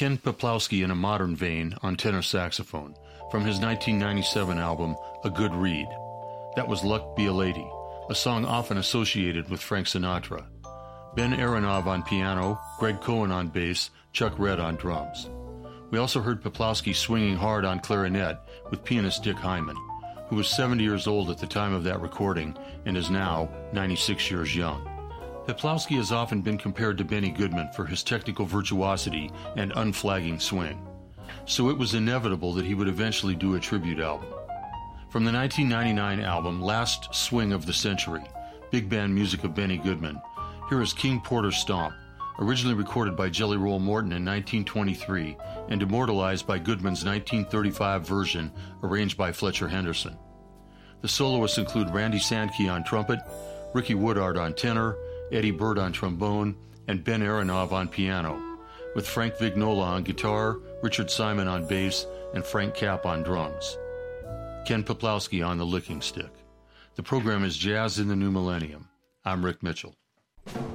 Ken Peplowski in a modern vein on tenor saxophone from his 1997 album A Good Read. That was Luck Be a Lady, a song often associated with Frank Sinatra. Ben Aronov on piano, Greg Cohen on bass, Chuck Redd on drums. We also heard Peplowski swinging hard on clarinet with pianist Dick Hyman, who was 70 years old at the time of that recording and is now 96 years young. Peplowski has often been compared to Benny Goodman for his technical virtuosity and unflagging swing, so it was inevitable that he would eventually do a tribute album. From the 1999 album Last Swing of the Century, big band music of Benny Goodman, here is King Porter's Stomp, originally recorded by Jelly Roll Morton in 1923 and immortalized by Goodman's 1935 version arranged by Fletcher Henderson. The soloists include Randy Sandkey on trumpet, Ricky Woodard on tenor, Eddie Bird on trombone, and Ben Aronov on piano, with Frank Vignola on guitar, Richard Simon on bass, and Frank Capp on drums. Ken Peplowski on the licking stick. The program is Jazz in the New Millennium. I'm Rick Mitchell.